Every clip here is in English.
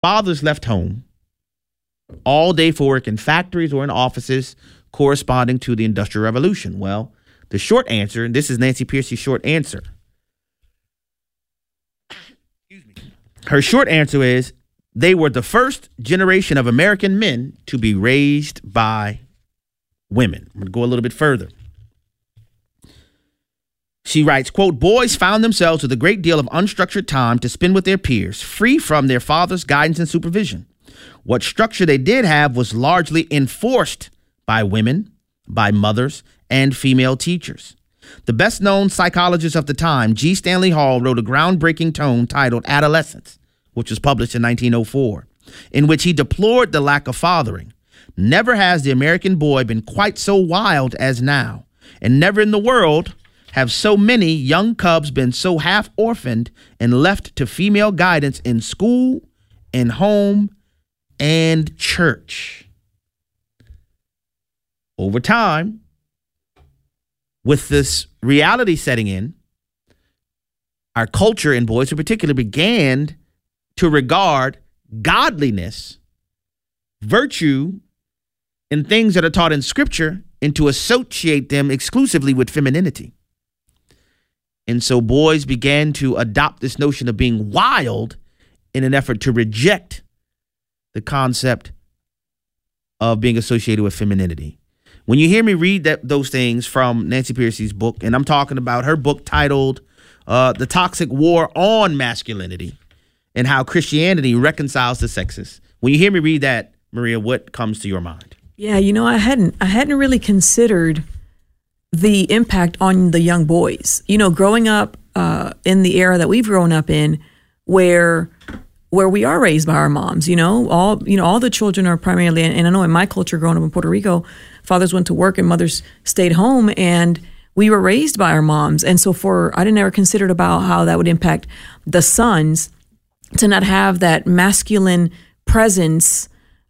Fathers left home all day for work in factories or in offices corresponding to the Industrial Revolution. Well, the short answer, and this is Nancy Pearcey's short answer. Her short answer is they were the first generation of American men to be raised by women. I'm going to go a little bit further. She writes, quote, boys found themselves with a great deal of unstructured time to spend with their peers, free from their father's guidance and supervision. What structure they did have was largely enforced by women, by mothers, and female teachers. The best-known psychologist of the time, G. Stanley Hall, wrote a groundbreaking tome titled Adolescence, which was published in 1904, in which he deplored the lack of fathering. Never has the American boy been quite so wild as now, and never in the world have so many young cubs been so half-orphaned and left to female guidance in school, in home, and church. Over time, with this reality setting in, our culture, and boys in particular, began to regard godliness, virtue, and things that are taught in Scripture and to associate them exclusively with femininity. And so boys began to adopt this notion of being wild in an effort to reject the concept of being associated with femininity. When you hear me read those things from Nancy Pearcey's book, and I'm talking about her book titled The Toxic War on Masculinity and How Christianity Reconciles the Sexes. When you hear me read that, Maria, what comes to your mind? Yeah, I hadn't really considered the impact on the young boys. Growing up in the era that we've grown up in, where we are raised by our moms. All the children are primarily, and I know in my culture, growing up in Puerto Rico, fathers went to work and mothers stayed home, and we were raised by our moms. And so I didn't ever consider about how that would impact the sons to not have that masculine presence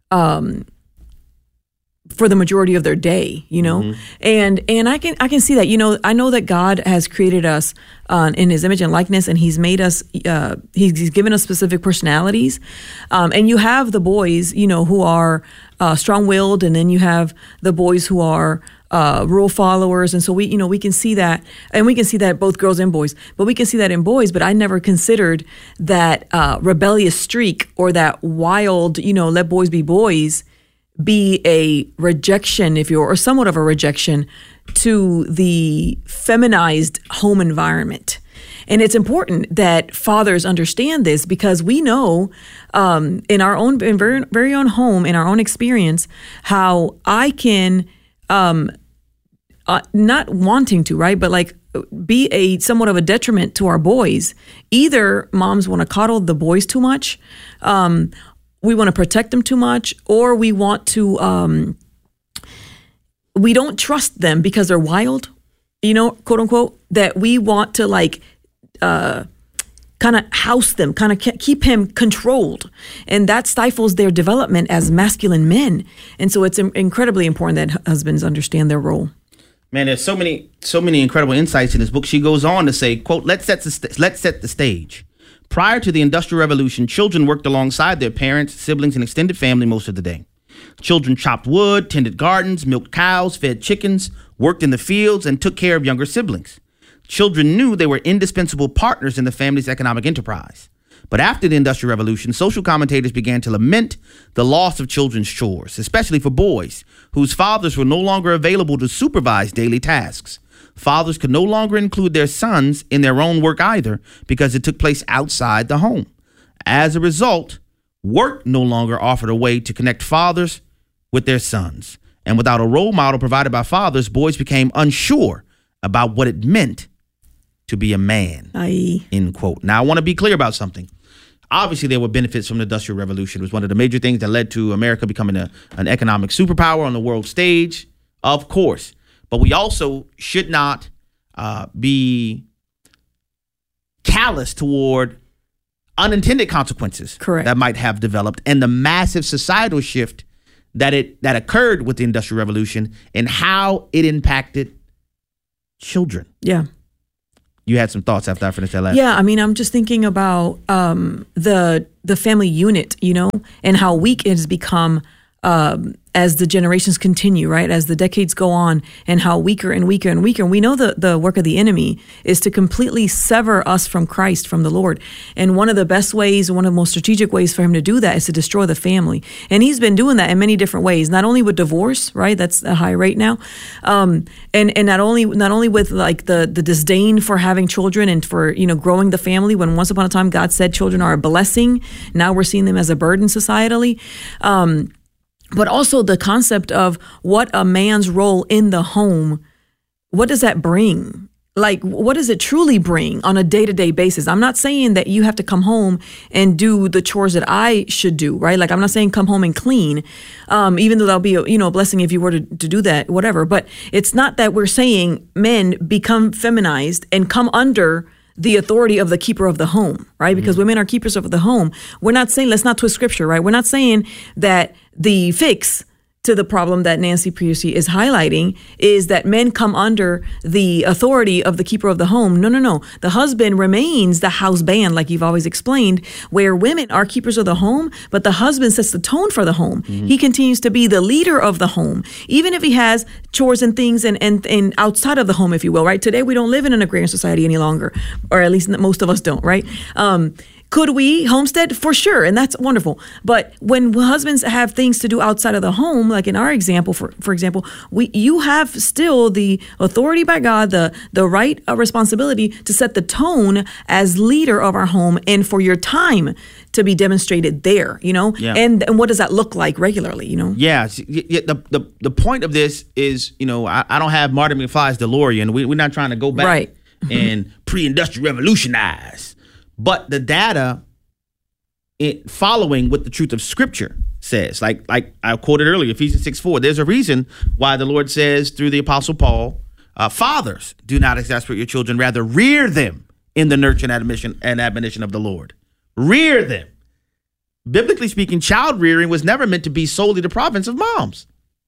for the majority of their day, mm-hmm. and I can see that. I know that God has created us in His image and likeness, and He's made us. He's given us specific personalities, and you have the boys, who are strong-willed, and then you have the boys who are rule followers, and so we can see that, and we can see that both girls and boys. But we can see that in boys. But I never considered that rebellious streak or that wild, let boys be boys, be a rejection, or somewhat of a rejection to the feminized home environment. And it's important that fathers understand this, because we know in our own very, very own home, in our own experience, how I can not wanting to, right, but like be a somewhat of a detriment to our boys. Either moms want to coddle the boys too much, we want to protect them too much, or we want to, we don't trust them because they're wild, quote unquote, that we want to kind of house them, kind of keep him controlled. And that stifles their development as masculine men. And so it's incredibly important that husbands understand their role. Man, there's so many incredible insights in this book. She goes on to say, quote, let's set the stage. Prior to the Industrial Revolution, children worked alongside their parents, siblings, and extended family most of the day. Children chopped wood, tended gardens, milked cows, fed chickens, worked in the fields, and took care of younger siblings. Children knew they were indispensable partners in the family's economic enterprise. But after the Industrial Revolution, social commentators began to lament the loss of children's chores, especially for boys, whose fathers were no longer available to supervise daily tasks. Fathers could no longer include their sons in their own work either, because it took place outside the home. As a result, work no longer offered a way to connect fathers with their sons. And without a role model provided by fathers, boys became unsure about what it meant to be a man, end quote. Now, I want to be clear about something. Obviously, there were benefits from the Industrial Revolution. It was one of the major things that led to America becoming an economic superpower on the world stage, of course. But we also should not be callous toward unintended consequences that might have developed, and the massive societal shift that occurred with the Industrial Revolution and how it impacted children. Yeah. You had some thoughts after I finished that last. Yeah, I mean, I'm just thinking about the the family unit, and how weak it has become as the generations continue, right? As the decades go on, and how weaker and weaker and weaker. And we know the work of the enemy is to completely sever us from Christ, from the Lord. And one of the best ways, one of the most strategic ways for him to do that is to destroy the family. And he's been doing that in many different ways, not only with divorce, right? That's a high rate now. And not only with like the disdain for having children and for, growing the family, when once upon a time God said children are a blessing. Now we're seeing them as a burden societally. But also the concept of what a man's role in the home, what does that bring? Like, what does it truly bring on a day-to-day basis? I'm not saying that you have to come home and do the chores that I should do, right? Like, I'm not saying come home and clean, even though that'll be a blessing if you were to do that, whatever. But it's not that we're saying men become feminized and come under the authority of the keeper of the home, right? Because women are keepers of the home. We're not saying, let's not twist scripture, right? We're not saying that the fix to the problem that Nancy Pearcey is highlighting is that men come under the authority of the keeper of the home. No. The husband remains the house band, like you've always explained, where women are keepers of the home, but the husband sets the tone for the home. Mm-hmm. He continues to be the leader of the home, even if he has chores and things and outside of the home, if you will, right? Today, we don't live in an agrarian society any longer, or at least most of us don't, right? Could we homestead? For sure, and that's wonderful. But when husbands have things to do outside of the home, like in our example, for example, you have still the authority by God, the right responsibility to set the tone as leader of our home, and for your time to be demonstrated there. Yeah. And what does that look like regularly? Yeah. The point of this is, I don't have Marty McFly's DeLorean. We're not trying to go back right. and pre-industrial revolutionize. But the data, following what the truth of Scripture says, like I quoted earlier, Ephesians 6:4, there's a reason why the Lord says through the Apostle Paul, fathers, do not exasperate your children, rather rear them in the nurture and admonition of the Lord. Rear them. Biblically speaking, child rearing was never meant to be solely the province of moms.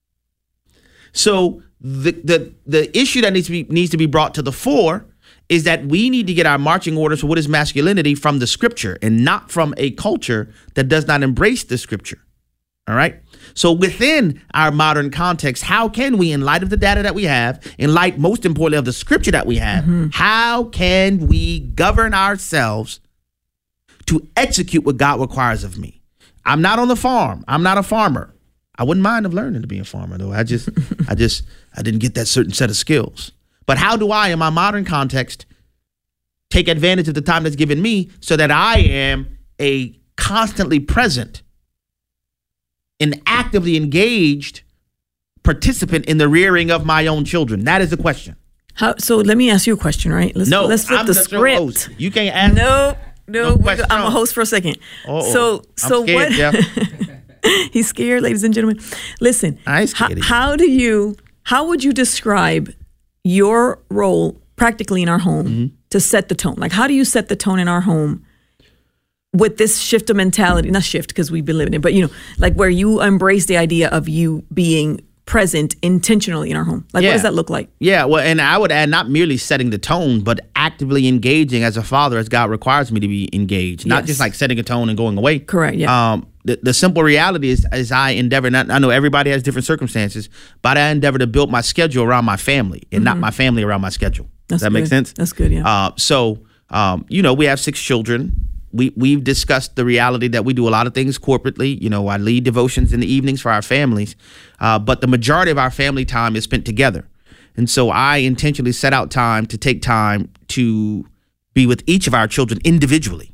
So the issue that needs to be brought to the fore is that we need to get our marching orders for what is masculinity from the Scripture and not from a culture that does not embrace the Scripture. All right. So within our modern context, how can we, in light of the data that we have, in light, most importantly, of the Scripture that we have, how can we govern ourselves to execute what God requires of me? I'm not on the farm. I'm not a farmer. I wouldn't mind of learning to be a farmer, though. I didn't get that certain set of skills. But how do I, in my modern context, take advantage of the time that's given me so that I am a constantly present and actively engaged participant in the rearing of my own children? That is the question. So let me ask you a question, right? Let's flip the script. Host. You can't ask. No, I'm a host for a second. Uh-oh. So I'm scared, what? Yeah. He's scared, ladies and gentlemen. Listen, I ain't scared. How would you describe your role practically in our home to set the tone? Like, how do you set the tone in our home with this shift of mentality? Not shift, because we've been living it, but like where you embrace the idea of you being present intentionally in our home. Like, what does that look like? Yeah, well, and I would add not merely setting the tone, but actively engaging as a father, as God requires me to be engaged. Not just like setting a tone and going away. Correct, yeah. The simple reality is I endeavor, and I know everybody has different circumstances, but I endeavor to build my schedule around my family and not my family around my schedule. Does that make sense? That's good, yeah. So we have 6 children. We've discussed the reality that we do a lot of things corporately. I lead devotions in the evenings for our families, but the majority of our family time is spent together. And so I intentionally set out time to take time to be with each of our children individually,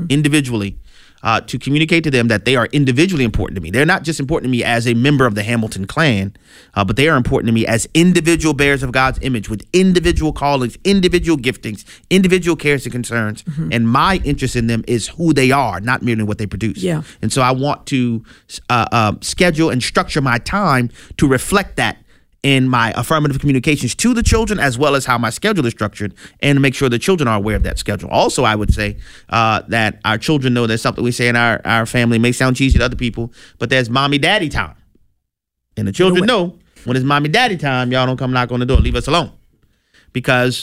to communicate to them that they are individually important to me. They're not just important to me as a member of the Hamilton clan, but they are important to me as individual bearers of God's image with individual callings, individual giftings, individual cares and concerns. And my interest in them is who they are, not merely what they produce. Yeah. And so I want to schedule and structure my time to reflect that in my affirmative communications to the children, as well as how my schedule is structured, and make sure the children are aware of that schedule. Also, I would say that our children know there's something we say in our family, may sound cheesy to other people, but there's mommy daddy time. And the children know when it's mommy daddy time, y'all don't come knock on the door, leave us alone. Because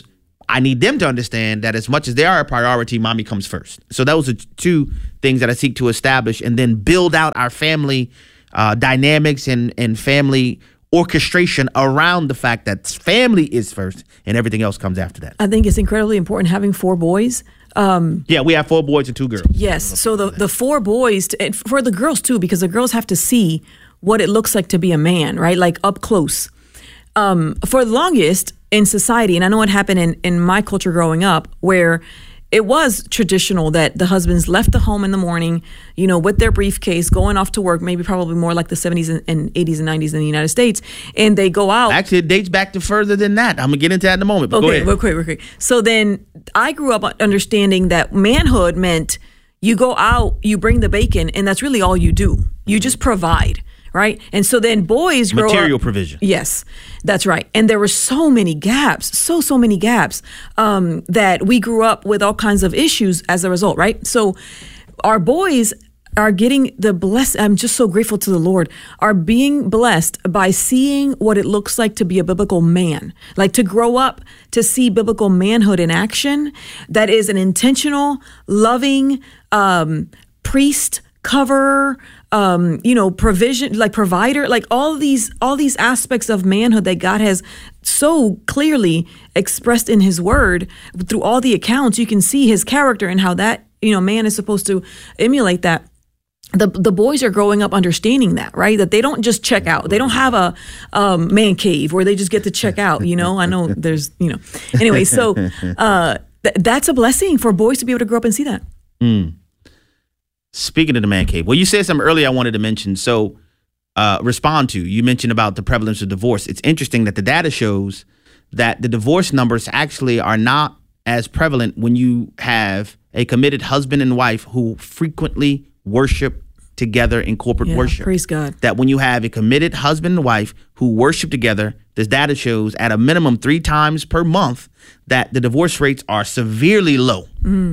I need them to understand that as much as they are a priority, mommy comes first. So those are two things that I seek to establish, and then build out our family dynamics and family orchestration around the fact that family is first and everything else comes after that. I think it's incredibly important having 4 boys. Yeah, we have 4 boys and 2 girls. Yes. So the 4 boys, and for the girls too, because the girls have to see what it looks like to be a man, right? Like up close. For the longest in society, and I know what happened in my culture growing up, where it was traditional that the husbands left the home in the morning, with their briefcase, going off to work, maybe probably more like the 70s and 80s and 90s in the United States. And they go out. Actually, it dates back to further than that. I'm going to get into that in a moment. But go ahead. Real quick. So then I grew up understanding that manhood meant you go out, you bring the bacon, and that's really all you do. You just provide. Right. And so then boys grow material up, provision. Yes, that's right. And there were so many gaps, so many gaps that we grew up with all kinds of issues as a result. Right. So our boys are getting the blessed. I'm just so grateful to the Lord, are being blessed by seeing what it looks like to be a biblical man, like to grow up to see biblical manhood in action. That is an intentional, loving priest, coverer, provision, like provider, like all these aspects of manhood that God has so clearly expressed in his word through all the accounts. You can see his character and how that, man is supposed to emulate that. The boys are growing up understanding that, right? That they don't just check out. They don't have a man cave where they just get to check out, I know there's, Anyway, so that's a blessing for boys to be able to grow up and see that. Speaking of the man cave, well, you said something earlier I wanted to mention. So respond to, you mentioned about the prevalence of divorce. It's interesting that the data shows that the divorce numbers actually are not as prevalent when you have a committed husband and wife who frequently worship together in corporate worship. Praise God. That when you have a committed husband and wife who worship together, this data shows at a minimum 3 times per month that the divorce rates are severely low.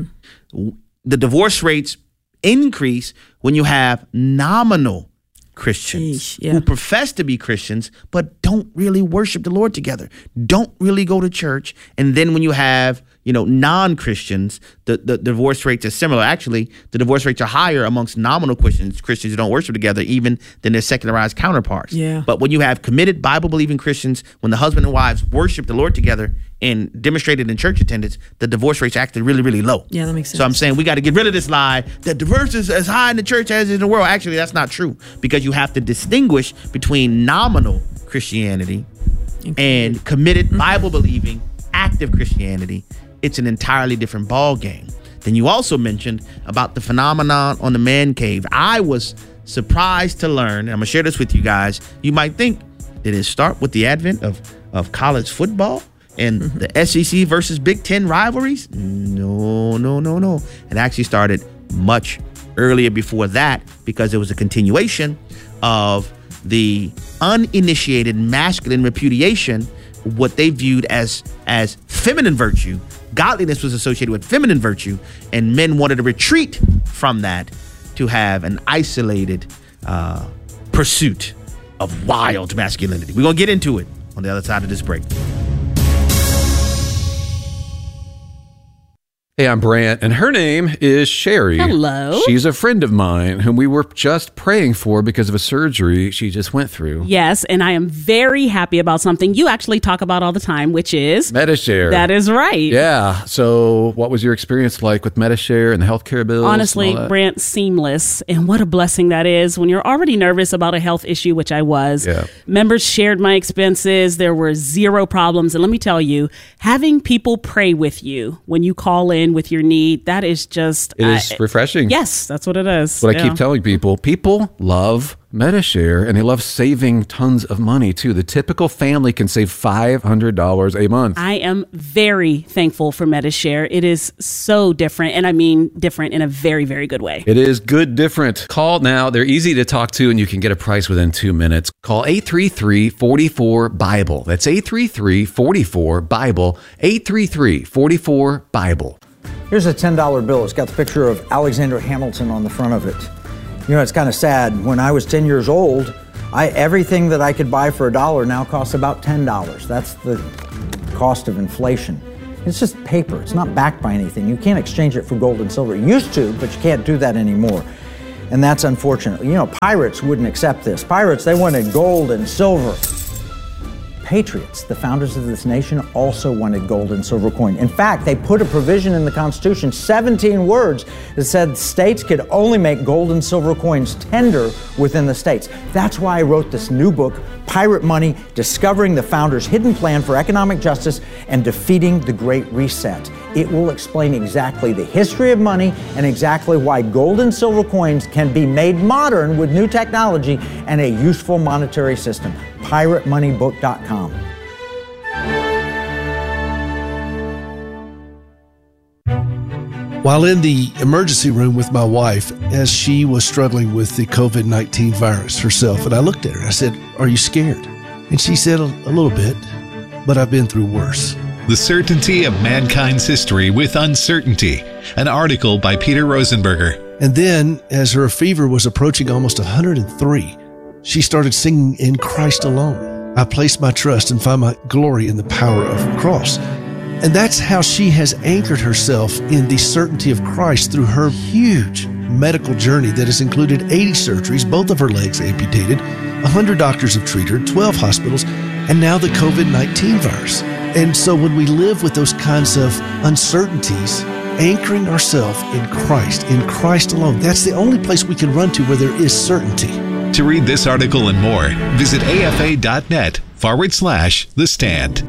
The divorce rates increase when you have nominal Christians who profess to be Christians but don't really worship the Lord together, don't really go to church. And then when you have non-Christians, the divorce rates are similar. Actually, the divorce rates are higher amongst nominal Christians who don't worship together, even than their secularized counterparts. But when you have committed Bible-believing Christians, when the husband and wives worship the Lord together and demonstrated in church attendance, the divorce rates are actually really, really low. Yeah, that makes sense. So I'm saying we got to get rid of this lie that divorce is as high in the church as in the world. Actually, that's not true, because you have to distinguish between nominal Christianity and committed Bible-believing active Christianity. It's an entirely different ball game. Then you also mentioned about the phenomenon on the man cave. I was surprised to learn, and I'm gonna share this with you guys. You might think, did it start with the advent of college football and the SEC versus Big Ten rivalries? No. It actually started much earlier before that, because it was a continuation of the uninitiated masculine repudiation, what they viewed as feminine virtue. Godliness was associated with feminine virtue, and men wanted to retreat from that to have an isolated pursuit of wild masculinity. We're going to get into it on the other side of this break. Hey, I'm Brant, and her name is Sherry. Hello. She's a friend of mine whom we were just praying for because of a surgery she just went through. Yes, and I am very happy about something you actually talk about all the time, which is Medi-Share. That is right. Yeah. So what was your experience like with Medi-Share and the healthcare bills? Honestly, Brant, seamless. And what a blessing that is when you're already nervous about a health issue, which I was. Yeah. Members shared my expenses. There were 0 problems. And let me tell you, having people pray with you when you call in with your need, that is just... It is refreshing. Yes, that's what it is. What I keep telling people love Medi-Share, and they love saving tons of money too. The typical family can save $500 a month. I am very thankful for Medi-Share. It is so different, and I mean different in a very, very good way. It is good different. Call now. They're easy to talk to, and you can get a price within 2 minutes. Call 833-44-BIBLE. That's 833-44-BIBLE. 833-44-BIBLE. Here's a $10 bill. It's got the picture of Alexander Hamilton on the front of it. It's kind of sad. When I was 10 years old, everything that I could buy for $1 now costs about $10. That's the cost of inflation. It's just paper. It's not backed by anything. You can't exchange it for gold and silver. You used to, but you can't do that anymore. And that's unfortunate. You know, pirates wouldn't accept this. Pirates, they wanted gold and silver. Patriots, the founders of this nation, also wanted gold and silver coin. In fact, they put a provision in the Constitution, 17 words, that said states could only make gold and silver coins tender within the states. That's why I wrote this new book, Pirate Money, Discovering the Founders' Hidden Plan for Economic Justice and Defeating the Great Reset. It will explain exactly the history of money and exactly why gold and silver coins can be made modern with new technology and a useful monetary system. PirateMoneyBook.com. While in the emergency room with my wife, as she was struggling with the COVID-19 virus herself, and I looked at her, I said, "Are you scared?" And she said, "A little bit, but I've been through worse." The Certainty of Mankind's History with Uncertainty, an article by Peter Rosenberger. And then, as her fever was approaching almost 103, she started singing "In Christ Alone. I place my trust and find my glory in the power of the cross." And that's how she has anchored herself in the certainty of Christ through her huge medical journey that has included 80 surgeries, both of her legs amputated, 100 doctors have treated her, 12 hospitals, and now the COVID-19 virus. And so when we live with those kinds of uncertainties, anchoring ourselves in Christ alone, that's the only place we can run to where there is certainty. To read this article and more, visit afa.net/The Stand.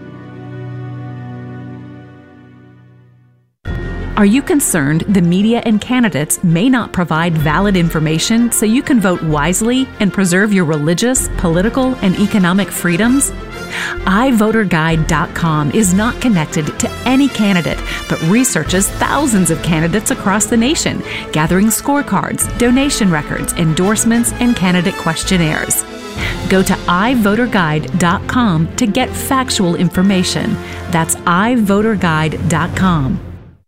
Are you concerned the media and candidates may not provide valid information so you can vote wisely and preserve your religious, political, and economic freedoms? iVoterGuide.com is not connected to any candidate, but researches thousands of candidates across the nation, gathering scorecards, donation records, endorsements, and candidate questionnaires. Go to iVoterGuide.com to get factual information. That's iVoterGuide.com.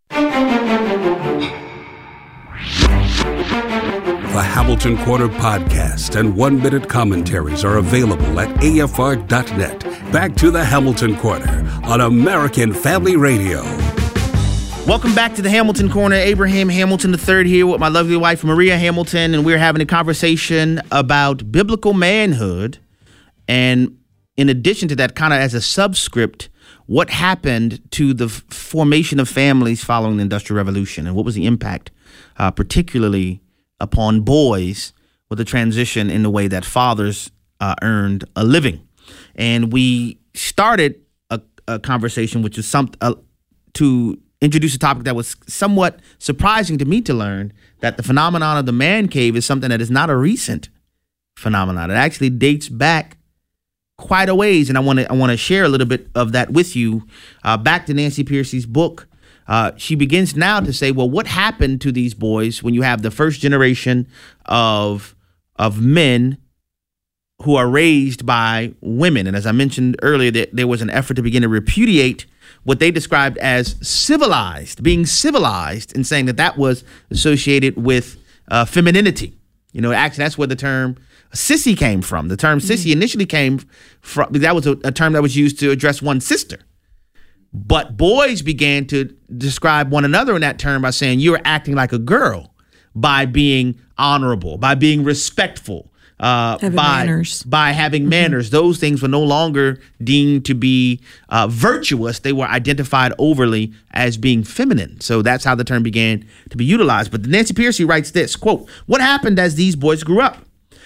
The Hamilton Corner podcast and one-minute commentaries are available at afr.net. Back to the Hamilton Corner on American Family Radio. Welcome back to the Hamilton Corner. Abraham Hamilton III here with my lovely wife, Maria Hamilton, and we're having a conversation about biblical manhood. And in addition to that, kind of as a subscript, what happened to the formation of families following the Industrial Revolution, and what was the impact, particularly upon boys, with the transition in the way that fathers earned a living. And we started a conversation which is to introduce a topic that was somewhat surprising to me to learn, that the phenomenon of the man cave is something that is not a recent phenomenon. It actually dates back quite a ways, and I want to share a little bit of that with you. Back to Nancy Pearcey's book, she begins now to say, well, what happened to these boys when you have the first generation of men who are raised by women? And as I mentioned earlier, there was an effort to begin to repudiate what they described as being civilized, and saying that was associated with femininity. You know, actually, that's where the term sissy came from. The term sissy initially came from, that was a term that was used to address one's sister. But boys began to describe one another in that term by saying, you're acting like a girl, by being honorable, by being respectful, by having manners. Those things were no longer deemed to be virtuous. They were identified overly as being feminine. So that's how the term began to be utilized. But Nancy Pearcey writes this, quote, what happened as these boys grew up?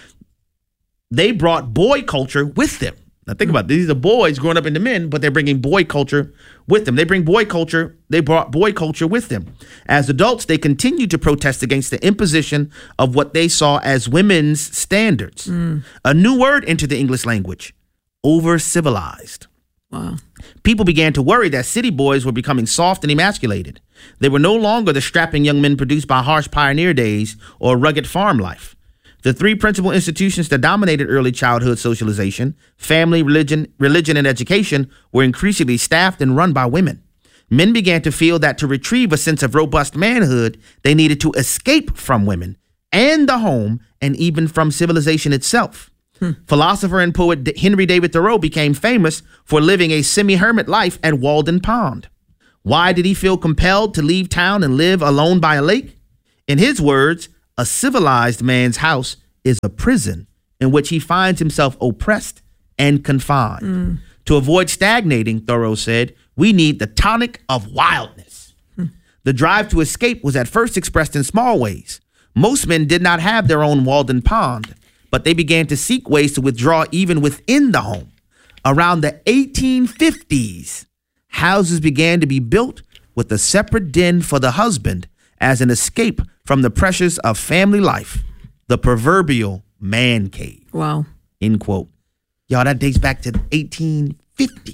They brought boy culture with them. Now think about it. These are boys growing up into men, but they're bringing boy culture with them. They brought boy culture with them. As adults, they continued to protest against the imposition of what they saw as women's standards. A new word entered the English language: over-civilized. Wow. People began to worry that city boys were becoming soft and emasculated. They were no longer the strapping young men produced by harsh pioneer days or rugged farm life. The three principal institutions that dominated early childhood socialization, family, religion, and education, were increasingly staffed and run by women. Men began to feel that to retrieve a sense of robust manhood, they needed to escape from women and the home, and even from civilization itself. Philosopher and poet Henry David Thoreau became famous for living a semi-hermit life at Walden Pond. Why did he feel compelled to leave town and live alone by a lake? In his words, a civilized man's house is a prison in which he finds himself oppressed and confined. To avoid stagnating, Thoreau said, we need the tonic of wildness. The drive to escape was at first expressed in small ways. Most men did not have their own Walden Pond, but they began to seek ways to withdraw even within the home. Around the 1850s, houses began to be built with a separate den for the husband as an escape from the pressures of family life, the proverbial man cave. Wow. End quote. Y'all, that dates back to 1850,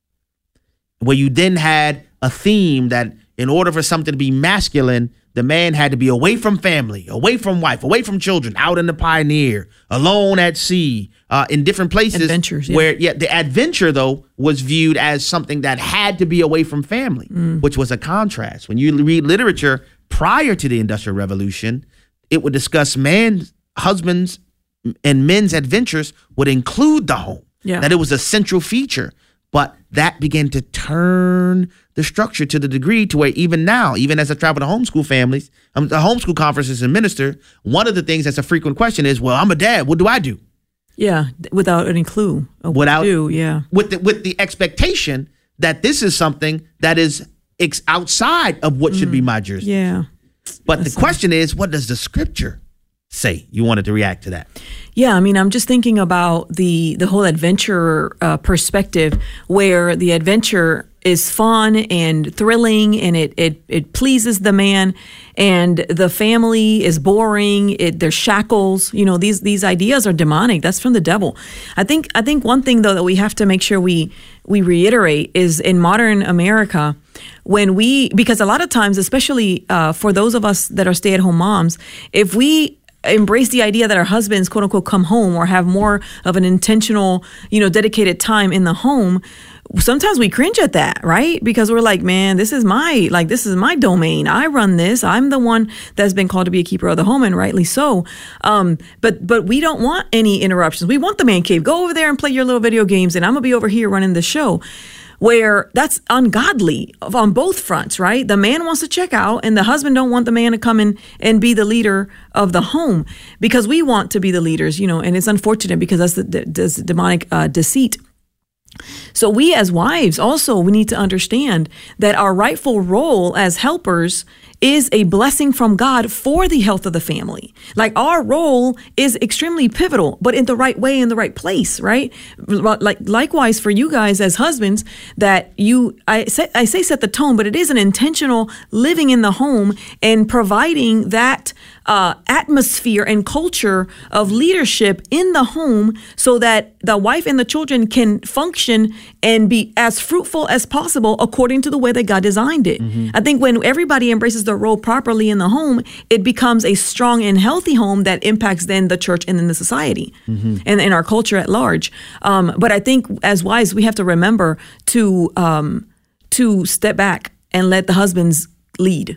where you then had a theme that in order for something to be masculine, the man had to be away from family, away from wife, away from children, out in the pioneer, alone at sea, in different places. Adventures, yeah. Where, the adventure, though, was viewed as something that had to be away from family, which was a contrast. When you read literature prior to the Industrial Revolution, it would discuss husbands, and men's adventures would include the home. Yeah. That it was a central feature. But that began to turn the structure to the degree to where even now, even as I travel to homeschool families, the homeschool conferences and minister, one of the things that's a frequent question is, well, I'm a dad. What do I do? Yeah, without any clue of what to do. Yeah. With the expectation that this is something that is outside of what should be my jurisdiction. Yeah. But the question is, what does the scripture say? You wanted to react to that. Yeah, I mean, I'm just thinking about the whole adventure perspective, where the adventure is fun and thrilling, and it pleases the man, and the family is boring. There's shackles. You know, these ideas are demonic. That's from the devil. I think one thing though that we have to make sure we reiterate is in modern America, because a lot of times, especially for those of us that are stay-at-home moms, if we embrace the idea that our husbands, quote unquote, come home or have more of an intentional, dedicated time in the home, sometimes we cringe at that, right? Because we're like, man, this is my domain. I run this. I'm the one that's been called to be a keeper of the home, and rightly so. But we don't want any interruptions. We want the man cave. Go over there and play your little video games, and I'm gonna be over here running the show. Where that's ungodly on both fronts, right? The man wants to check out, and the husband don't want the man to come in and be the leader of the home, because we want to be the leaders, and it's unfortunate because that's the demonic deceit. So we as wives also, we need to understand that our rightful role as helpers is a blessing from God for the health of the family. Like, our role is extremely pivotal, but in the right way, in the right place, right? Like, likewise for you guys as husbands, that I say set the tone, but it is an intentional living in the home and providing that atmosphere and culture of leadership in the home, so that the wife and the children can function and be as fruitful as possible according to the way that God designed it. Mm-hmm. I think when everybody embraces their role properly in the home, it becomes a strong and healthy home that impacts then the church and then the society and in our culture at large. But I think as wives, we have to remember to step back and let the husbands lead,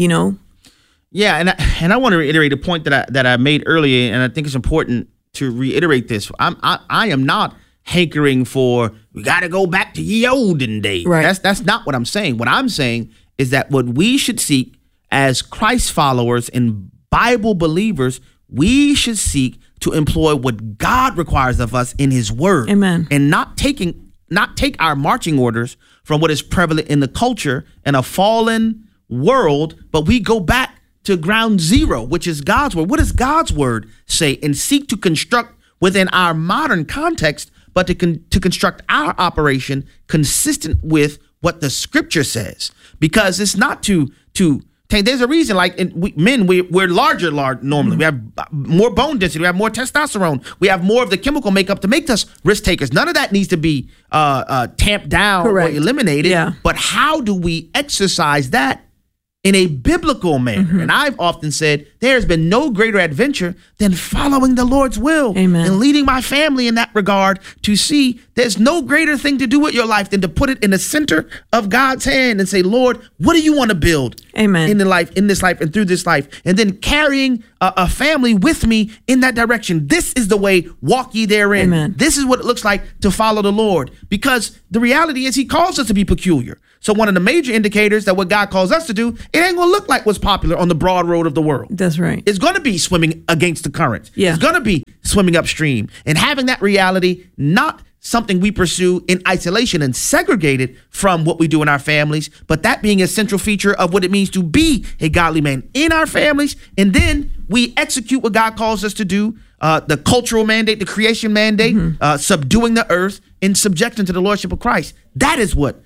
Yeah, and I want to reiterate a point that I made earlier, and I think it's important to reiterate this. I am not hankering for, we got to go back to ye olden days. Right. That's not what I'm saying. What I'm saying is that what we should seek as Christ followers and Bible believers, we should seek to employ what God requires of us in His Word. Amen. And not take our marching orders from what is prevalent in the culture in a fallen world, but we go back to ground zero, which is God's word. What does God's word say? And seek to construct within our modern context, but to construct our operation consistent with what the scripture says. Because it's not to there's a reason, like we're larger normally. We have more bone density. We have more testosterone. We have more of the chemical makeup to make us risk takers. None of that needs to be tamped down Correct. or eliminated. Yeah. But how do we exercise that in a biblical manner? And I've often said there's been no greater adventure than following the Lord's will. Amen. And leading my family in that regard to see there's no greater thing to do with your life than to put it in the center of God's hand and say, Lord, what do you want to build? Amen. In this life and through this life, and then carrying a family with me in that direction. This is the way, walk ye therein. Amen. This is what it looks like to follow the Lord, because the reality is he calls us to be peculiar. So one of the major indicators that what God calls us to do, it ain't gonna look like what's popular on the broad road of the world. That's right. It's gonna be swimming against the current. Yeah. It's gonna be swimming upstream, and having that reality, not something we pursue in isolation and segregated from what we do in our families, but that being a central feature of what it means to be a godly man in our families. And then we execute what God calls us to do, the cultural mandate, the creation mandate, subduing the earth and subjecting to the lordship of Christ. That is what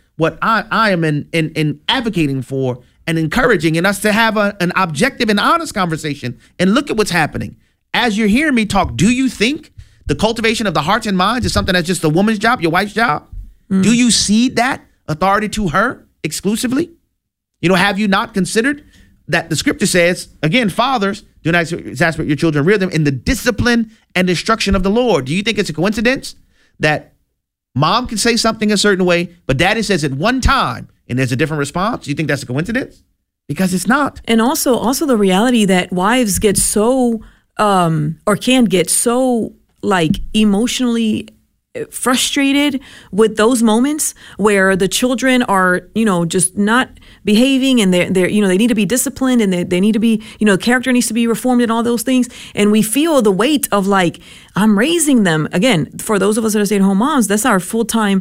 I am in advocating for and encouraging in us to have an objective and honest conversation and look at what's happening. As you're hearing me talk, do you think the cultivation of the hearts and minds is something that's just a woman's job, your wife's job? Do you cede that authority to her exclusively? Have you not considered that the scripture says, again, fathers, do not exasperate your children, rear them in the discipline and instruction of the Lord. Do you think it's a coincidence that mom can say something a certain way, but daddy says it one time and there's a different response? Do you think that's a coincidence? Because it's not. And also the reality that wives get so, or can get so emotionally frustrated with those moments where the children are, just not behaving, and they're they need to be disciplined, and they need to be, character needs to be reformed and all those things. And we feel the weight of I'm raising them. Again, for those of us that are stay-at-home moms, that's our full-time,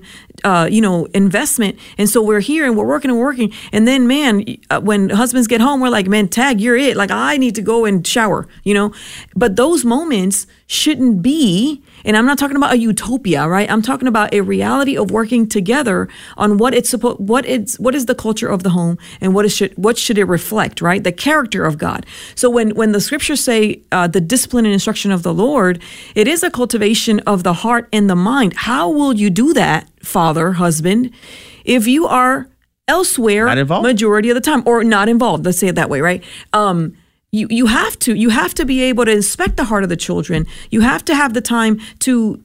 investment. And so we're here and we're working. And then, man, when husbands get home, we're like, man, tag, you're it. I need to go and shower, But those moments shouldn't be, and I'm not talking about a utopia, right? I'm talking about a reality of working together on what is the culture of the home, and what should it reflect, right? The character of God. So when the scriptures say the discipline and instruction of the Lord, it is a cultivation of the heart and the mind. How will you do that, father, husband, if you are elsewhere majority of the time, or not involved? Let's say it that way, right? You have to be able to inspect the heart of the children. You have to have the time to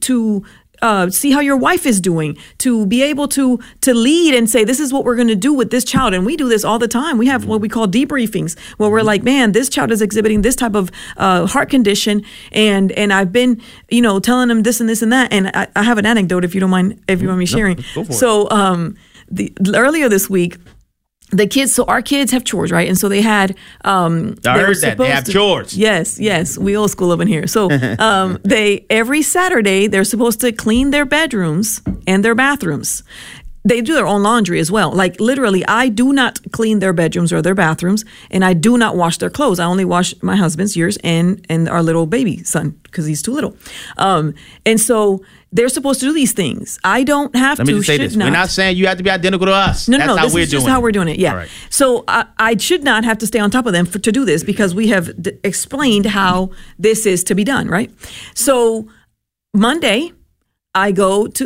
see how your wife is doing, to be able to lead and say, this is what we're going to do with this child. And we do this all the time. We have what we call debriefings, where we're like, man, this child is exhibiting this type of heart condition, and I've been telling them this and this and that. And I have an anecdote, if you don't mind me sharing. Go for it. So earlier this week, the kids, so our kids have chores, right? And so they had, I heard that they have chores. Yes. We old school up in here. So, every Saturday, they're supposed to clean their bedrooms and their bathrooms. They do their own laundry as well. Literally, I do not clean their bedrooms or their bathrooms, and I do not wash their clothes. I only wash my husband's, yours, and our little baby son, because he's too little. And so they're supposed to do these things. I don't have to. Let me just say this. We're not saying you have to be identical to us. No. This is just how we're doing it. Yeah. Right. So I should not have to stay on top of them to do this, because we have explained how this is to be done, right? So Monday, I go to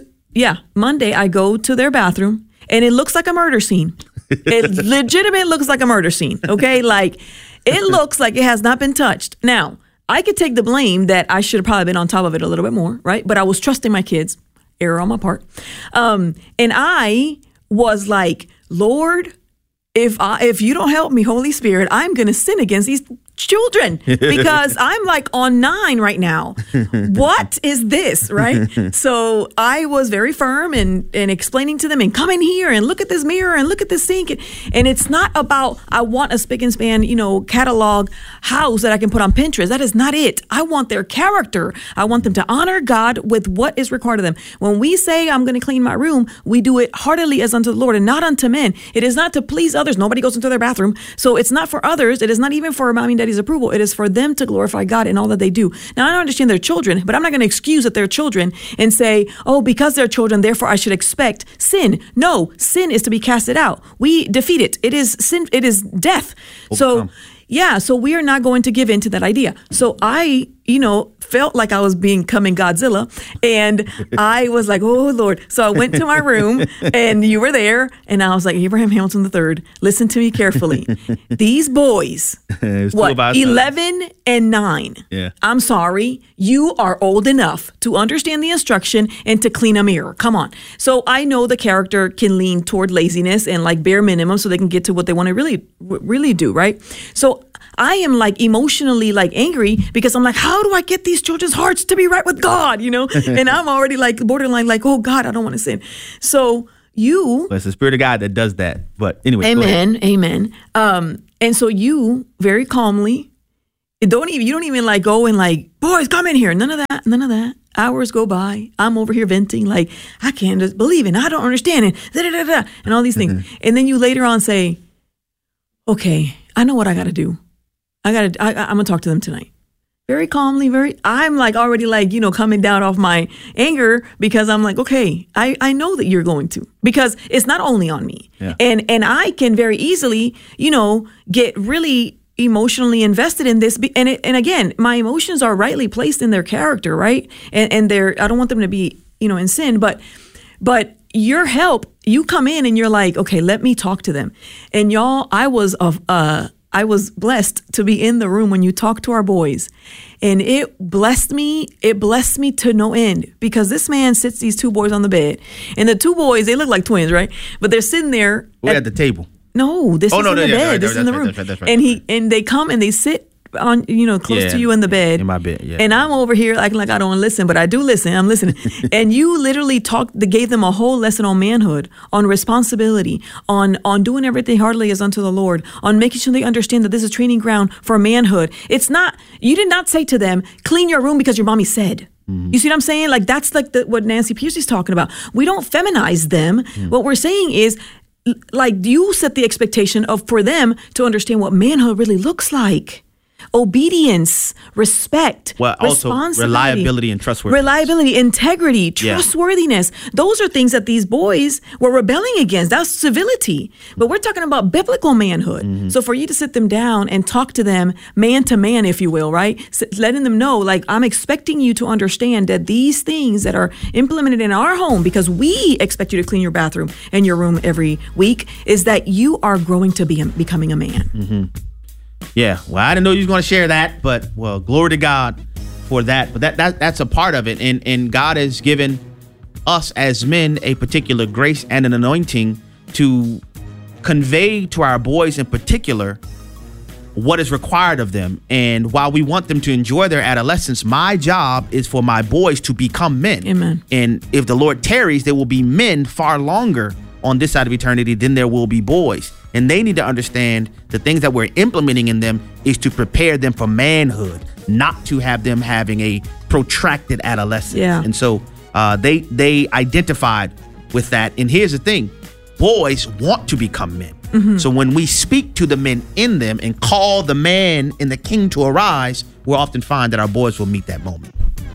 their bathroom, and it looks like a murder scene. It legitimately looks like a murder scene. Okay. It looks like it has not been touched. Now, I could take the blame that I should have probably been on top of it a little bit more, right? But I was trusting my kids. Error on my part. And I was like, Lord, if you don't help me, Holy Spirit, I'm going to sin against these children, because I'm on 9 right now. What is this, right? So I was very firm and explaining to them, and come in here and look at this mirror and look at this sink. And it's not about, I want a spick and span, catalog house that I can put on Pinterest. That is not it. I want their character. I want them to honor God with what is required of them. When we say, I'm going to clean my room, we do it heartily as unto the Lord and not unto men. It is not to please others. Nobody goes into their bathroom. So it's not for others. It is not even for mommy and daddy's approval. It is for them to glorify God in all that they do. Now, I don't understand they're children, but I'm not going to excuse that they're children and say, oh, because they're children, therefore I should expect sin. No, sin is to be casted out. We defeat it. It is sin. It is death. So we are not going to give in to that idea. So I, felt like I was becoming Godzilla. And I was like, oh, Lord. So I went to my room and you were there. And I was like, Abraham Hamilton III, listen to me carefully. These boys, 11 and 9. Yeah. I'm sorry. You are old enough to understand the instruction and to clean a mirror. Come on. So I know the character can lean toward laziness and like bare minimum so they can get to what they want to really do, right? So I am like emotionally like angry because I'm like, how do I get these children's hearts to be right with God, you know? And I'm already like borderline like, oh God, I don't want to sin. So you... But it's the Spirit of God that does that. But anyway. Amen. And so you very calmly, you don't even like go and like, boys, come in here. None of that. Hours go by. I'm over here venting like, I can't just believe it. I don't understand it. And all these things. And then you later on say, okay, I know what I got to do. I'm going to talk to them tonight. Very calmly, I'm like already like, you know, coming down off my anger because I'm like, okay, I know that you're going to, because it's not only on me. Yeah. And I can very easily, you know, get really emotionally invested in this. And again, my emotions are rightly placed in their character, right? And I don't want them to be, you know, in sin, but your help, you come in and you're like, okay, let me talk to them. And y'all, I was blessed to be in the room when you talked to our boys, and it blessed me to no end, because this man sits these two boys on the bed, and the two boys, they look like twins, right? But they're sitting there. We're at the table. No, this is in the bed. This is in the room. That's right. And they come and they sit on, you know, close to you in the bed. In my bed, yeah. And I'm over here acting like I don't listen, but I do listen. I'm listening. And you literally gave them a whole lesson on manhood, on responsibility, on doing everything heartily as unto the Lord, on making sure they understand that this is training ground for manhood. You did not say to them, clean your room because your mommy said. Mm-hmm. You see what I'm saying? Like, that's like what Nancy Pearcey's talking about. We don't feminize them. Mm. What we're saying is, like, you set the expectation for them to understand what manhood really looks like. Obedience, respect, also reliability and trustworthiness. Reliability, integrity, trustworthiness. Those are things that these boys were rebelling against. That's civility. But we're talking about biblical manhood. Mm-hmm. So for you to sit them down and talk to them man to man, if you will, right? Letting them know, like, I'm expecting you to understand that these things that are implemented in our home, because we expect you to clean your bathroom and your room every week, is that you are growing to becoming a man. Mm-hmm. Yeah, well, I didn't know you was going to share that, but, well, glory to God for that. But that's a part of it, and God has given us as men a particular grace and an anointing to convey to our boys in particular what is required of them. And while we want them to enjoy their adolescence, my job is for my boys to become men. Amen. And if the Lord tarries, there will be men far longer on this side of eternity than there will be boys. And they need to understand the things that we're implementing in them is to prepare them for manhood, not to have them having a protracted adolescence. Yeah. And so they identified with that. And here's the thing. Boys want to become men. Mm-hmm. So when we speak to the men in them and call the man and the king to arise, we'll often find that our boys will meet that moment.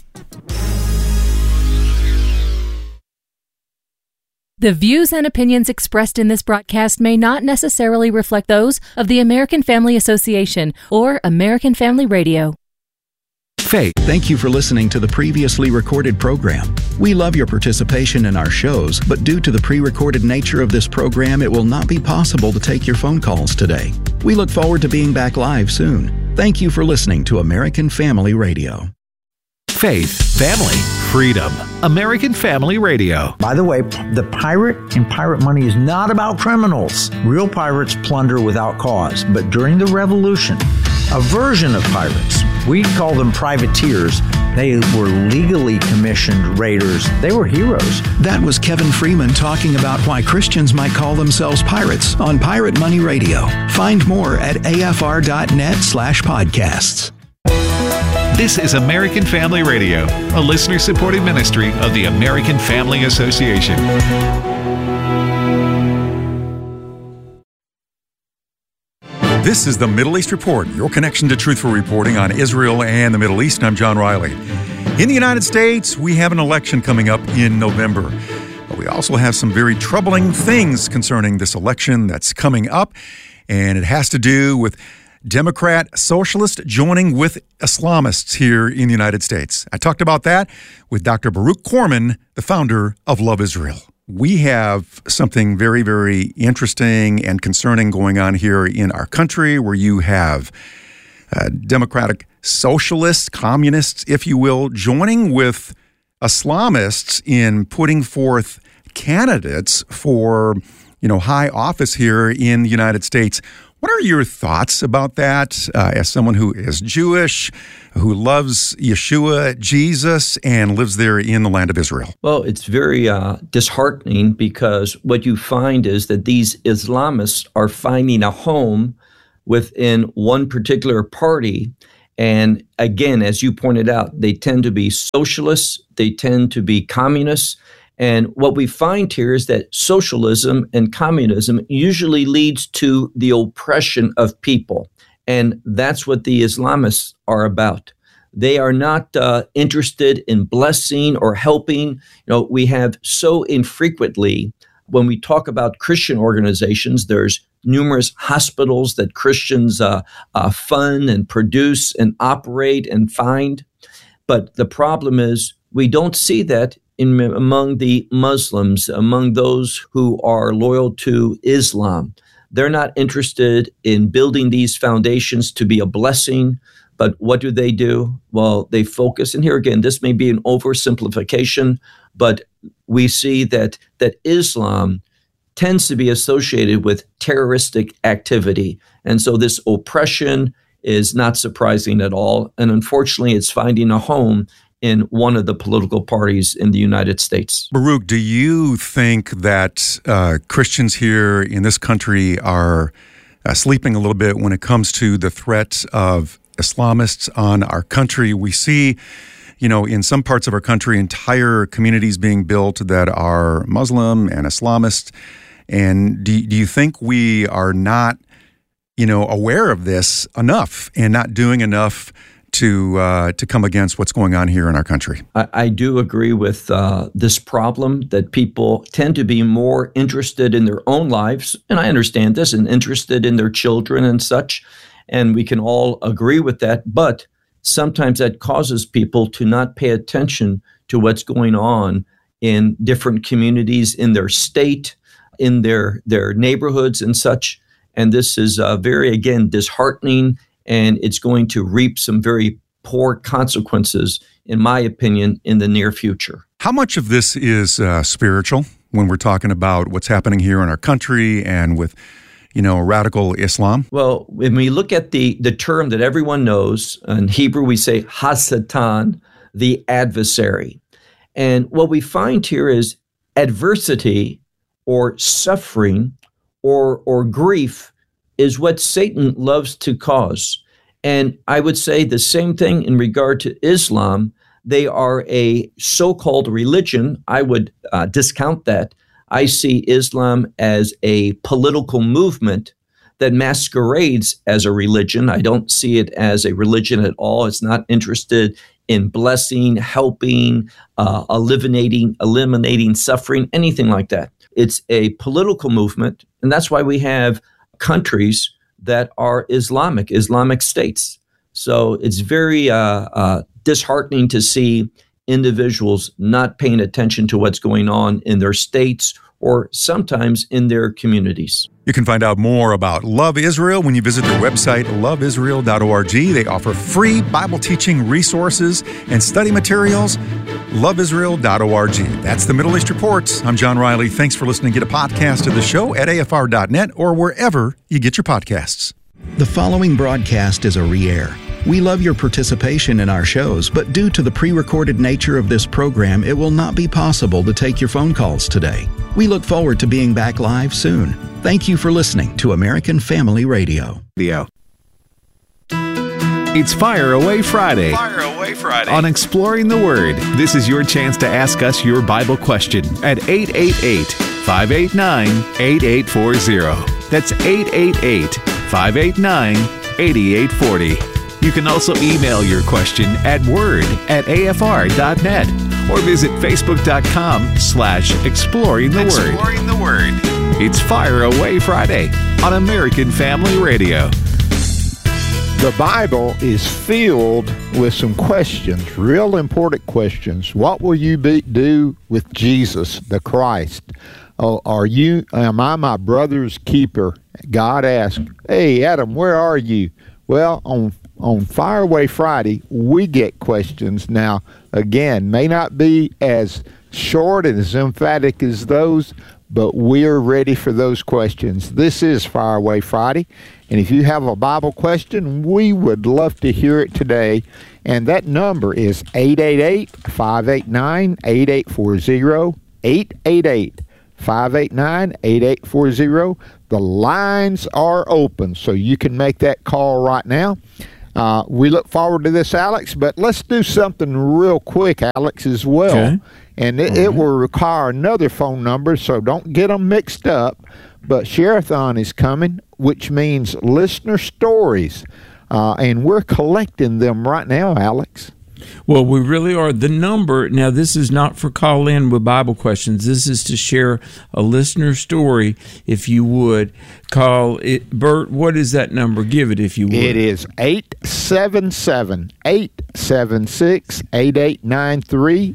The views and opinions expressed in this broadcast may not necessarily reflect those of the American Family Association or American Family Radio. Faith, thank you for listening to the previously recorded program. We love your participation in our shows, but due to the pre-recorded nature of this program, it will not be possible to take your phone calls today. We look forward to being back live soon. Thank you for listening to American Family Radio. Faith, family, freedom. American Family Radio. By the way, the pirate in Pirate Money is not about criminals. Real pirates plunder without cause. But during the Revolution, a version of pirates, we call them privateers. They were legally commissioned raiders. They were heroes. That was Kevin Freeman talking about why Christians might call themselves pirates on Pirate Money Radio. Find more at afr.net/podcasts. This is American Family Radio, a listener-supported ministry of the American Family Association. This is the Middle East Report, your connection to truthful reporting on Israel and the Middle East. I'm John Riley. In the United States, we have an election coming up in November. But we also have some very troubling things concerning this election that's coming up, and it has to do with Democrat socialist joining with Islamists here in the United States. I talked about that with Dr. Baruch Corman, the founder of Love Israel. We have something very, very interesting and concerning going on here in our country, where you have democratic socialists, communists, if you will, joining with Islamists in putting forth candidates for, high office here in the United States. What are your thoughts about that as someone who is Jewish, who loves Yeshua, Jesus, and lives there in the land of Israel? Well, it's very disheartening, because what you find is that these Islamists are finding a home within one particular party. And again, as you pointed out, they tend to be socialists, they tend to be communists. And what we find here is that socialism and communism usually leads to the oppression of people. And that's what the Islamists are about. They are not interested in blessing or helping. We have so infrequently, when we talk about Christian organizations, there's numerous hospitals that Christians fund and produce and operate and find. But the problem is we don't see that among the Muslims, among those who are loyal to Islam. They're not interested in building these foundations to be a blessing. But what do? Well, they focus, and here again, this may be an oversimplification, but we see that Islam tends to be associated with terroristic activity. And so this oppression is not surprising at all. And unfortunately, it's finding a home in one of the political parties in the United States. Baruch, do you think that Christians here in this country are sleeping a little bit when it comes to the threat of Islamists on our country? We see, in some parts of our country, entire communities being built that are Muslim and Islamist. And do you think we are not, aware of this enough and not doing enough to come against what's going on here in our country? I do agree with this problem, that people tend to be more interested in their own lives, and I understand this, and interested in their children and such, and we can all agree with that, but sometimes that causes people to not pay attention to what's going on in different communities, in their state, in their neighborhoods and such, and this is very, again, disheartening, and it's going to reap some very poor consequences, in my opinion, in the near future. How much of this is spiritual when we're talking about what's happening here in our country and with, radical Islam? Well, when we look at the term that everyone knows, in Hebrew we say Hasatan, the adversary. And what we find here is adversity or suffering or grief is what Satan loves to cause. And I would say the same thing in regard to Islam. They are a so-called religion. I would discount that. I see Islam as a political movement that masquerades as a religion. I don't see it as a religion at all. It's not interested in blessing, helping, eliminating suffering, anything like that. It's a political movement, and that's why we have countries that are Islamic states. So it's very disheartening to see individuals not paying attention to what's going on in their states or sometimes in their communities. You can find out more about Love Israel when you visit their website, loveisrael.org. They offer free Bible teaching resources and study materials. loveisrael.org. That's the Middle East Report. I'm John Riley. Thanks for listening. Get a podcast of the show at afr.net or wherever you get your podcasts. The following broadcast is a re-air. We love your participation in our shows, but due to the pre-recorded nature of this program, it will not be possible to take your phone calls today. We look forward to being back live soon. Thank you for listening to American Family Radio. It's Fire Away Friday. On Exploring the Word. This is your chance to ask us your Bible question at 888-589-8840. That's 888-589-8840. You can also email your question at word@afr.net or visit facebook.com/exploring the word. It's Fire Away Friday on American Family Radio. The Bible is filled with some questions, real important questions. What will you do with Jesus, the Christ? Am I my brother's keeper? God asked, hey, Adam, where are you? Well, on Fire Away Friday, we get questions. Now, again, may not be as short and as emphatic as those, but we're ready for those questions. This is Fire Away Friday, and if you have a Bible question, we would love to hear it today. And that number is 888-589-8840, 888-589-8840. The lines are open, so you can make that call right now. We look forward to this, Alex, but let's do something real quick, Alex, as well. Okay. And it will require another phone number, so don't get them mixed up. But Share-a-thon is coming, which means listener stories, and we're collecting them right now, Alex. Well, we really are. The number, now this is not for call in with Bible questions. This is to share a listener story, if you would. Call it. Bert, what is that number? Give it if you would. It is 877-876-8893,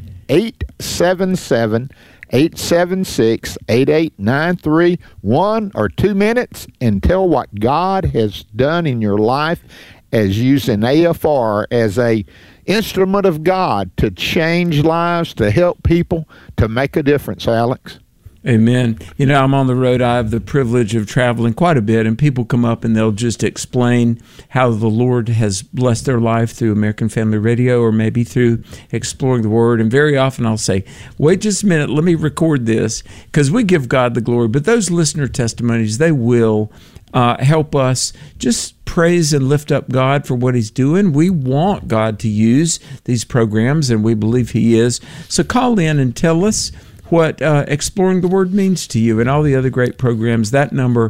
877-876-8893. 1 or 2 minutes and tell what God has done in your life as using AFR as a instrument of God to change lives, to help people, to make a difference, Alex. Amen. You know, I'm on the road. I have the privilege of traveling quite a bit, and people come up and they'll just explain how the Lord has blessed their life through American Family Radio or maybe through Exploring the Word. And very often I'll say, wait just a minute, let me record this, because we give God the glory. But those listener testimonies, they will help us just praise and lift up God for what He's doing. We want God to use these programs, and we believe He is. So call in and tell us what Exploring the Word means to you and all the other great programs. That number,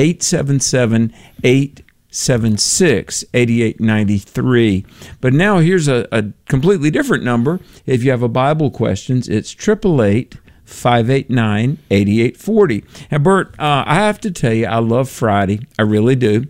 877-876-8893. But now here's a completely different number. If you have a Bible questions, it's 888-589-8840. And Bert, I have to tell you, I love Friday. I really do.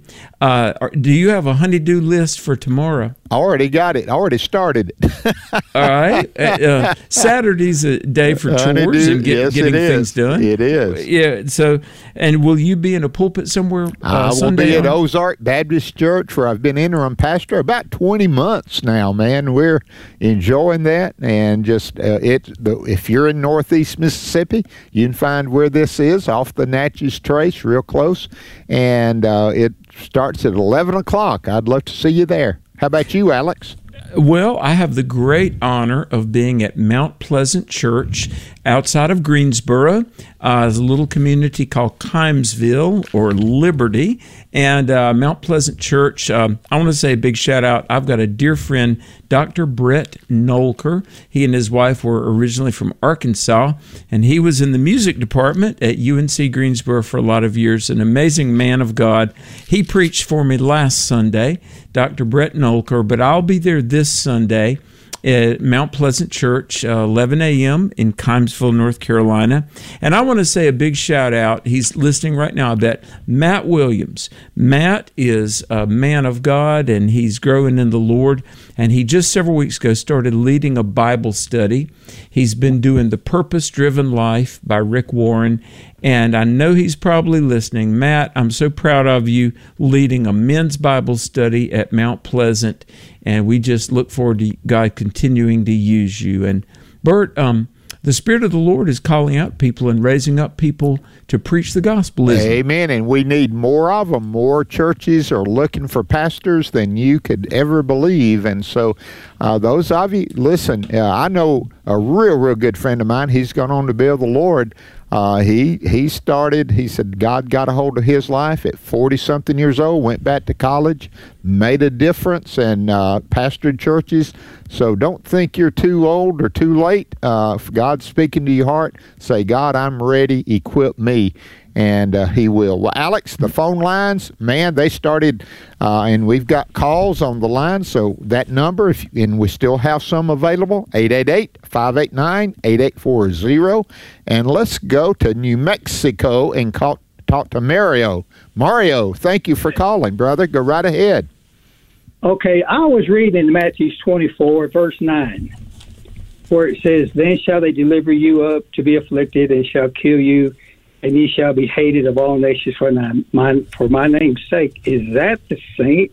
Do you have a honey-do list for tomorrow? I already got it. I already started it. All right. Saturday's a day for chores and getting things done. It is. Yeah. So, and will you be in a pulpit somewhere I will be at Ozark Baptist Church, where I've been interim pastor about 20 months now, man. We're enjoying that. And just if you're in Northeast Mississippi, you can find where this is, off the Natchez Trace, real close. And it starts at 11 o'clock. I'd love to see you there. How about you, Alex? Well, I have the great honor of being at Mount Pleasant Church outside of Greensboro. There's a little community called Kimesville or Liberty. And Mount Pleasant Church, I want to say a big shout out. I've got a dear friend, Dr. Brett Nolker. He and his wife were originally from Arkansas, and he was in the music department at UNC Greensboro for a lot of years. An amazing man of God. He preached for me last Sunday, Dr. Brett Nolker, but I'll be there this Sunday at Mount Pleasant Church, 11 a.m. in Kimesville, North Carolina. And I want to say a big shout out. He's listening right now, I bet. Matt Williams. Matt is a man of God, and he's growing in the Lord. And he just several weeks ago started leading a Bible study. He's been doing The Purpose-Driven Life by Rick Warren. And I know he's probably listening. Matt, I'm so proud of you leading a men's Bible study at Mount Pleasant. And we just look forward to God continuing to use you. And Bert, the Spirit of the Lord is calling out people and raising up people to preach the gospel. Amen. And we need more of them. More churches are looking for pastors than you could ever believe. And so those of you, listen, I know a real good friend of mine. He's gone on to be with the Lord. He said God got a hold of his life at 40-something years old, went back to college, made a difference, and pastored churches. So don't think you're too old or too late. If God's speaking to your heart, say, God, I'm ready, equip me. And He will. Well, Alex, the phone lines, man, they started, and we've got calls on the line. So that number, and we still have some available, 888-589-8840. And let's go to New Mexico and talk to Mario. Mario, thank you for calling, brother. Go right ahead. Okay, I was reading Matthew 24, verse 9, where it says, "Then shall they deliver you up to be afflicted, and shall kill you, and ye shall be hated of all nations for my name's sake." Is that the saints?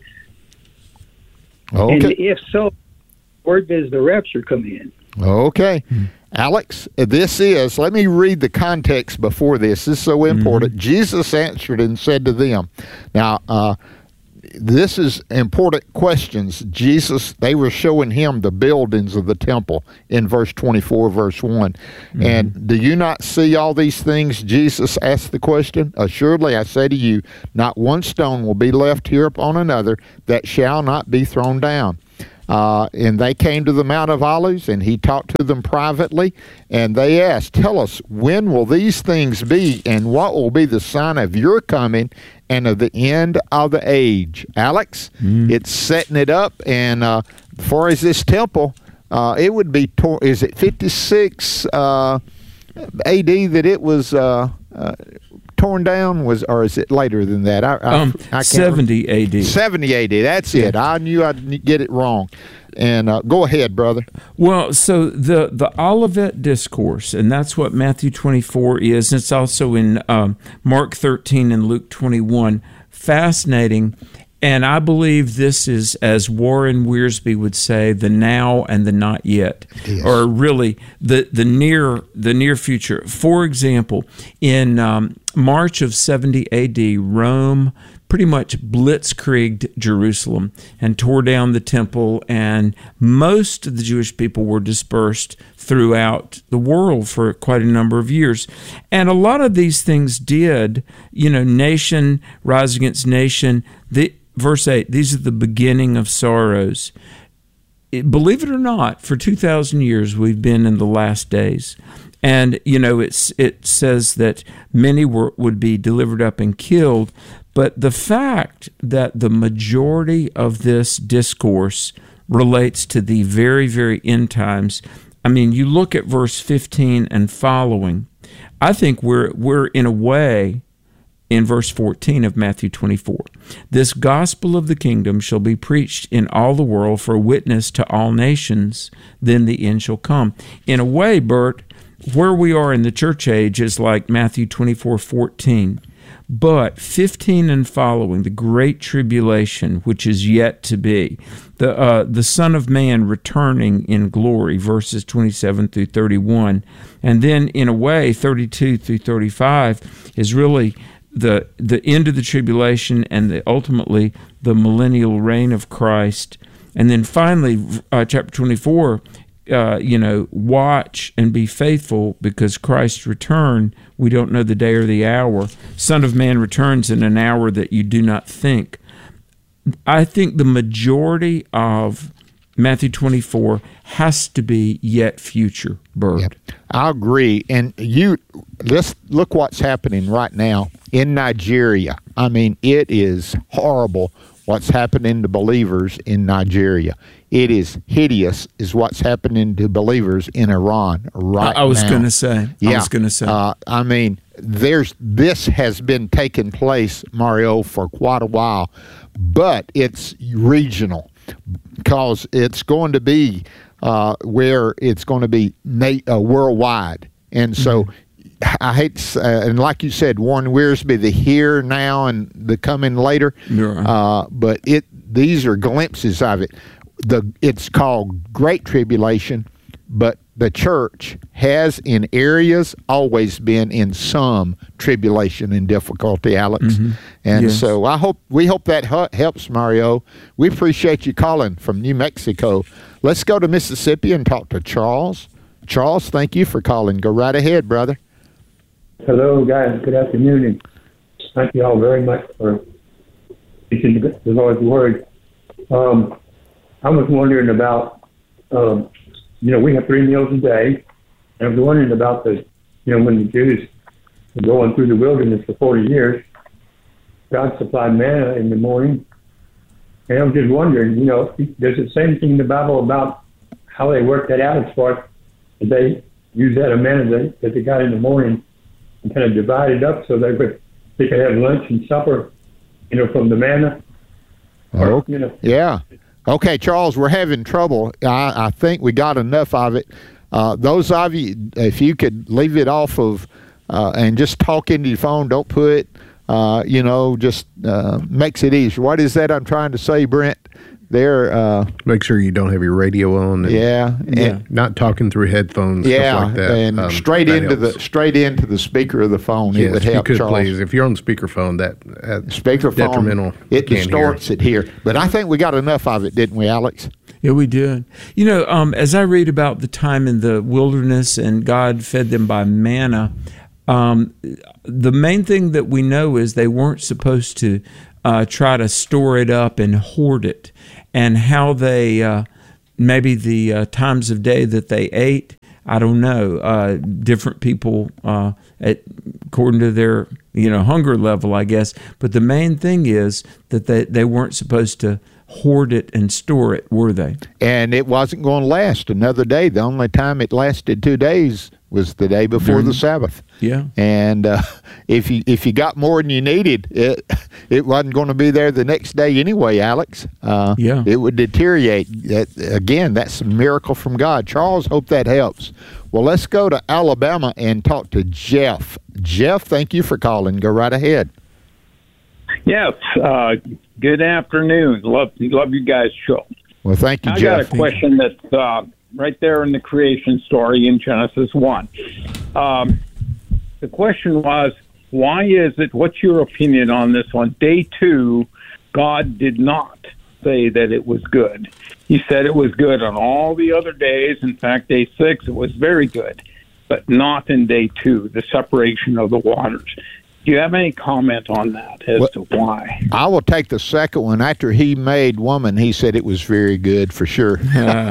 Okay. And if so, where does the rapture come in? Okay. Alex, let me read the context before this. This is so important. Jesus answered and said to them. Now, this is important questions. They were showing him the buildings of the temple in verse 24, verse 1. And do you not see all these things? Jesus asked the question. Assuredly, I say to you, not one stone will be left here upon another that shall not be thrown down. And they came to the Mount of Olives, and he talked to them privately. And they asked, "Tell us, when will these things be, and what will be the sign of your coming and of the end of the age?" Alex, it's setting it up. And as far as this temple, it would be, is it 56 AD that it was torn down, or is it later than that? I can't 70 AD. 70 AD, that's it. I knew I'd get it wrong. And go ahead, brother. Well, so the Olivet Discourse, and that's what Matthew 24 is. It's also in Mark 13 and Luke 21. Fascinating. And I believe this is, as Warren Wiersbe would say, the now and the not yet, or really the near future. For example, in March of 70 AD, Rome pretty much blitzkrieged Jerusalem and tore down the temple, and most of the Jewish people were dispersed throughout the world for quite a number of years. And a lot of these things did, nation rise against nation. Verse 8, these are the beginning of sorrows. Believe it or not, for 2,000 years we've been in the last days. And, it says that many would be delivered up and killed. But the fact that the majority of this discourse relates to the very, very end times, I mean, you look at verse 15 and following, I think we're in a way in verse 14 of Matthew 24. "This gospel of the kingdom shall be preached in all the world for a witness to all nations, then the end shall come." In a way, Bert, where we are in the church age is like Matthew 24:14. But 15 and following, the great tribulation, which is yet to be, the Son of Man returning in glory, verses 27 through 31. And then, in a way, 32 through 35 is really the end of the tribulation and ultimately the millennial reign of Christ. And then finally, chapter 24, watch and be faithful because Christ's return, we don't know the day or the hour. Son of Man returns in an hour that you do not think. I think the majority of Matthew 24 has to be yet future, Bert. Yep. I agree. And let's look what's happening right now in Nigeria. I mean, it is horrible what's happening to believers in Nigeria. It is hideous is what's happening to believers in Iran right now. I was going to say. I mean, this has been taking place, Mario, for quite a while, but it's regional because it's going to be where it's going to be worldwide. And so I hate to say, and like you said, Warren Wiersbe, the here, now, and the coming later, but these are glimpses of it. It's called Great Tribulation, but the church has in areas always been in some tribulation and difficulty, Alex. And so we hope that helps, Mario. We appreciate you calling from New Mexico. Let's go to Mississippi and talk to Charles. Charles, thank you for calling. Go right ahead, brother. Hello, guys. Good afternoon, and thank you all very much for teaching the Lord's Word. I was wondering about, we have 3 meals a day, and I was wondering about when the Jews were going through the wilderness for 40 years, God supplied manna in the morning, and I was just wondering, does it say anything in the Bible about how they worked that out as far as they used that manna that they got in the morning and kind of divide it up so they could have lunch and supper, from the manna? Oh, You know. yeah. Okay, Charles, we're having trouble. I think we got enough of it. Those of you, if you could leave it off of and just talk into your phone, don't put, just makes it easier. What is that I'm trying to say, Brent? There. Make sure you don't have your radio on. And not talking through headphones. Yeah, stuff like that. And straight into the speaker of the phone. Yes, it would help, if you could, Charles. please. If you're on speakerphone, that speakerphone, detrimental. It distorts it here. But I think we got enough of it, didn't we, Alex? Yeah, we did. As I read about the time in the wilderness and God fed them by manna, the main thing that we know is they weren't supposed to try to store it up and hoard it. And how they, maybe the times of day that they ate, I don't know. Different people, according to their hunger level, I guess. But the main thing is that they weren't supposed to hoard it and store it, were they? And it wasn't going to last another day. The only time it lasted 2 days was the day before the Sabbath. Yeah. And if you got more than you needed, it wasn't going to be there the next day anyway, Alex. It would deteriorate. Again, that's a miracle from God. Charles, hope that helps. Well, let's go to Alabama and talk to Jeff. Jeff, thank you for calling. Go right ahead. Yes. Good afternoon. Love you guys' show. Well, thank you, Jeff. I got a question that's right there in the creation story in Genesis 1. The question was, why is it, what's your opinion on this one? Day 2, God did not say that it was good. He said it was good on all the other days. In fact, day 6, it was very good, but not in day 2, the separation of the waters. Do you have any comment on that as to why? I will take the second one. After he made woman, he said it was very good for sure.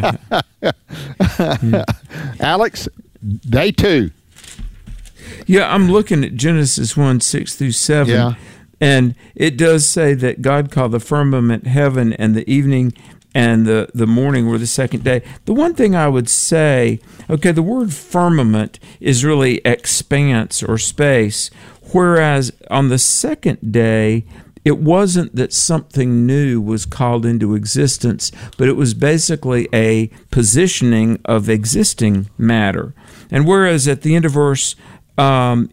Alex, day 2. Yeah, I'm looking at Genesis 1, 6 through 7. Yeah. And it does say that God called the firmament heaven, and the evening and the morning were the second day. The one thing I would say, okay, the word firmament is really expanse or space, whereas on the second day, it wasn't that something new was called into existence, but it was basically a positioning of existing matter. And whereas at the end of verse 1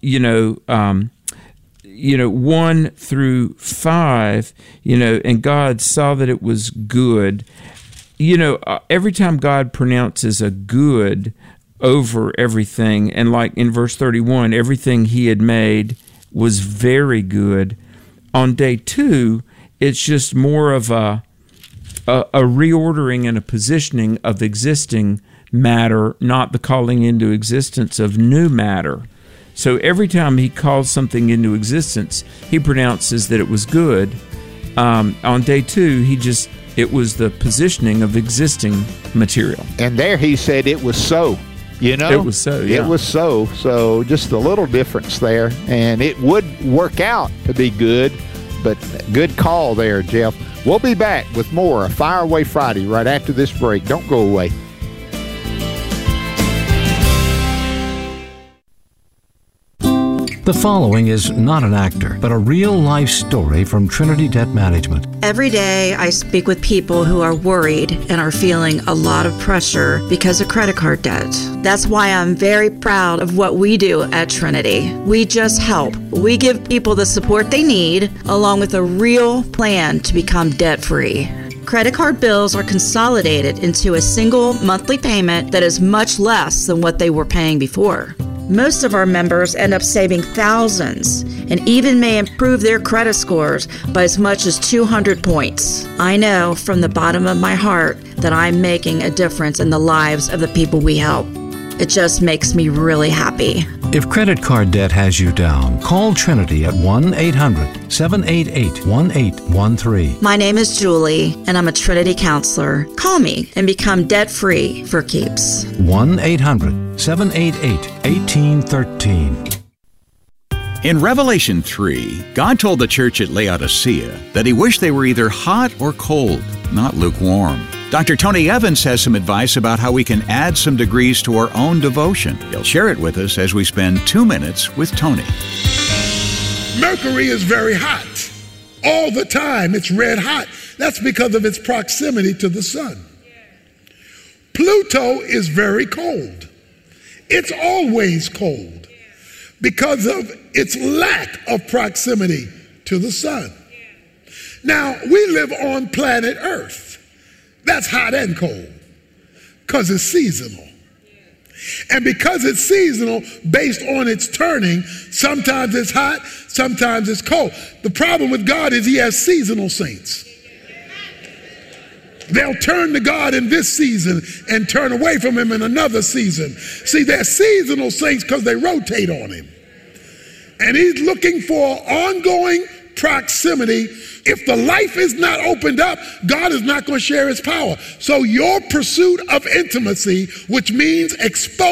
through 5, and God saw that it was good. Every time God pronounces a good over everything, and like in verse 31, everything he had made was very good. On day 2, it's just more of a reordering and a positioning of existing matter, not the calling into existence of new matter. So every time he calls something into existence, he pronounces that it was good. On day 2, it was the positioning of existing material. And there he said it was so. It was so, yeah. It was so. So just a little difference there. And it would work out to be good, but good call there, Jeff. We'll be back with more Fire Away Friday right after this break. Don't go away. The following is not an actor, but a real-life story from Trinity Debt Management. Every day I speak with people who are worried and are feeling a lot of pressure because of credit card debt. That's why I'm very proud of what we do at Trinity. We just help. We give people the support they need, along with a real plan to become debt-free. Credit card bills are consolidated into a single monthly payment that is much less than what they were paying before. Most of our members end up saving thousands and even may improve their credit scores by as much as 200 points. I know from the bottom of my heart that I'm making a difference in the lives of the people we help. It just makes me really happy. If credit card debt has you down, call Trinity at 1-800-788-1813. My name is Julie, and I'm a Trinity counselor. Call me and become debt-free for keeps. 1-800-788-1813. In Revelation 3, God told the church at Laodicea that he wished they were either hot or cold, not lukewarm. Dr. Tony Evans has some advice about how we can add some degrees to our own devotion. He'll share it with us as we spend 2 minutes with Tony. Mercury is very hot. All the time, it's red hot. That's because of its proximity to the sun. Pluto is very cold. It's always cold because of its lack of proximity to the sun. Now, we live on planet Earth. That's hot and cold because it's seasonal. And because it's seasonal, based on its turning, sometimes it's hot, sometimes it's cold. The problem with God is he has seasonal saints. They'll turn to God in this season and turn away from him in another season. See, they're seasonal saints because they rotate on him. And he's looking for ongoing proximity. If the life is not opened up, God is not going to share his power. So your pursuit of intimacy, which means exposure,